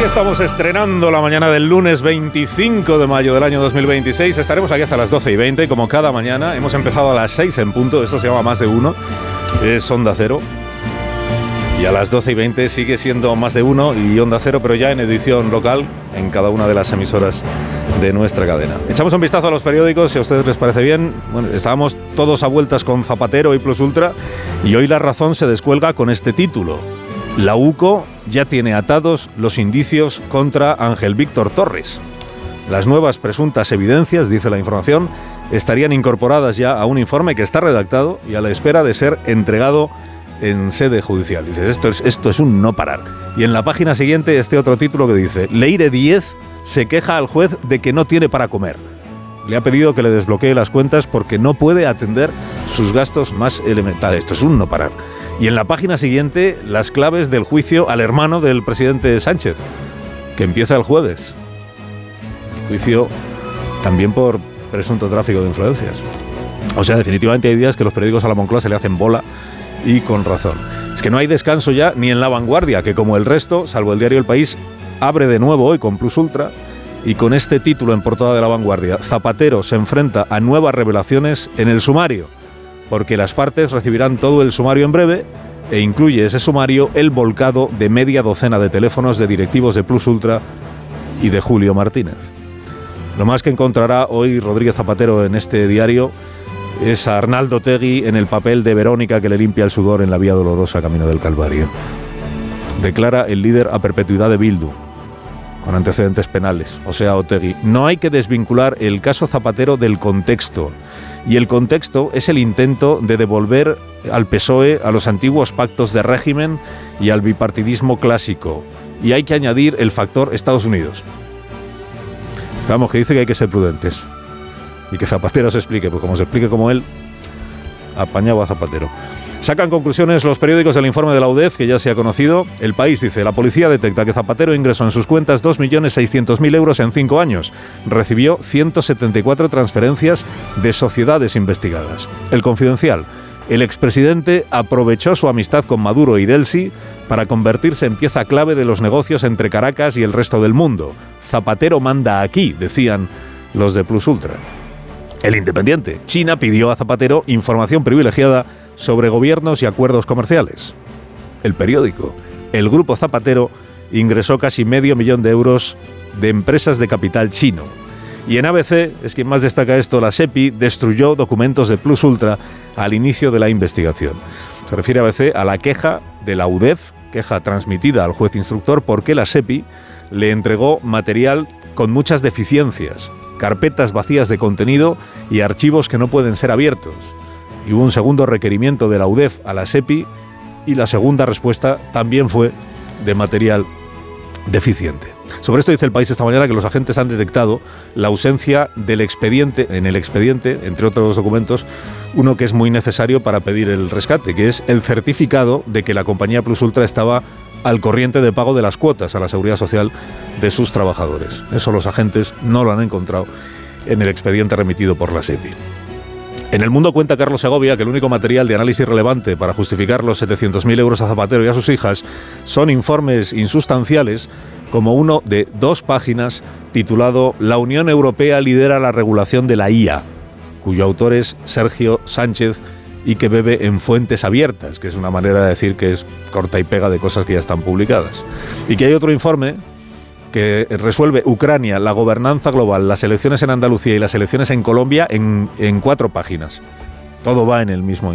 Estamos estrenando la mañana del lunes 25 de mayo del año 2026. Estaremos aquí hasta las 12:20, como cada mañana. Hemos empezado a las 6 en punto. Esto se llama Más de Uno. Es Onda Cero. Y a las 12:20 sigue siendo Más de Uno y Onda Cero, pero ya en edición local, en cada una de las emisoras de nuestra cadena. Echamos un vistazo a los periódicos, si a ustedes les parece bien. Bueno, estábamos todos a vueltas con Zapatero y Plus Ultra, y hoy La Razón se descuelga con este título: la UCO ya tiene atados los indicios contra Ángel Víctor Torres. Las nuevas presuntas evidencias, dice la información, estarían incorporadas ya a un informe que está redactado y a la espera de ser entregado en sede judicial. Dices, esto es un no parar. Y en la página siguiente este otro título que dice: Leire Díez se queja al juez de que no tiene para comer. Le ha pedido que le desbloquee las cuentas porque no puede atender sus gastos más elementales. Esto es un no parar. Y en la página siguiente, las claves del juicio al hermano del presidente Sánchez, que empieza el jueves. Juicio también por presunto tráfico de influencias. O sea, definitivamente hay días que los periódicos a la Moncloa se le hacen bola, y con razón. Es que no hay descanso ya ni en La Vanguardia, que como el resto, salvo el diario El País, abre de nuevo hoy con Plus Ultra y con este título en portada de La Vanguardia: Zapatero se enfrenta a nuevas revelaciones en el sumario, porque las partes recibirán todo el sumario en breve, e incluye ese sumario el volcado de media docena de teléfonos de directivos de Plus Ultra y de Julio Martínez. Lo más que encontrará hoy Rodríguez Zapatero en este diario es a Arnaldo Otegi en el papel de Verónica que le limpia el sudor en la Vía Dolorosa camino del Calvario. Declara el líder a perpetuidad de Bildu, con antecedentes penales, o sea, Otegi: no hay que desvincular el caso Zapatero del contexto. Y el contexto es el intento de devolver al PSOE a los antiguos pactos de régimen y al bipartidismo clásico. Y hay que añadir el factor Estados Unidos. Vamos, que dice que hay que ser prudentes. Y que Zapatero se explique, pues como se explique como él, apañado a Zapatero. Sacan conclusiones los periódicos del informe de la UDEF, que ya se ha conocido. El País dice: la policía detecta que Zapatero ingresó en sus cuentas 2.600.000 euros en 5 años. Recibió 174 transferencias de sociedades investigadas. El Confidencial: el expresidente aprovechó su amistad con Maduro y Delcy para convertirse en pieza clave de los negocios entre Caracas y el resto del mundo. Zapatero manda aquí, decían los de Plus Ultra. El Independiente: China pidió a Zapatero información privilegiada sobre gobiernos y acuerdos comerciales. El Periódico: el grupo Zapatero ingresó casi $500.000 de euros de empresas de capital chino. Y en ABC, es quien más destaca esto, la SEPI destruyó documentos de Plus Ultra al inicio de la investigación. Se refiere a ABC a la queja de la UDEF, queja transmitida al juez instructor, porque la SEPI le entregó material con muchas deficiencias, carpetas vacías de contenido y archivos que no pueden ser abiertos. Y hubo un segundo requerimiento de la UDEF a la SEPI y la segunda respuesta también fue de material deficiente. Sobre esto dice El País esta mañana que los agentes han detectado la ausencia del expediente, en el expediente, entre otros documentos, uno que es muy necesario para pedir el rescate, que es el certificado de que la compañía Plus Ultra estaba al corriente de pago de las cuotas a la seguridad social de sus trabajadores. Eso los agentes no lo han encontrado en el expediente remitido por la SEPI. En El Mundo cuenta Carlos Segovia que el único material de análisis relevante para justificar los 700.000 euros a Zapatero y a sus hijas son informes insustanciales, como uno de 2 páginas titulado «La Unión Europea lidera la regulación de la IA», cuyo autor es Sergio Sánchez y que bebe en fuentes abiertas, que es una manera de decir que es corta y pega de cosas que ya están publicadas. Y que hay otro informe que resuelve Ucrania, la gobernanza global, las elecciones en Andalucía y las elecciones en Colombia en 4 páginas. Todo va en el mismo